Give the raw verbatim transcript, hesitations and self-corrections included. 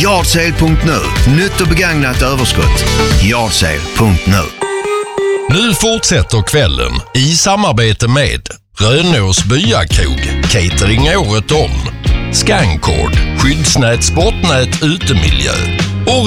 Yardsale punkt nu. Nytt och begagnat överskott. Yardsale punkt nu. Nu fortsätter kvällen i samarbete med Rönås Byakrog, catering året om, Scancord, skyddsnät, sportnät, utemiljö,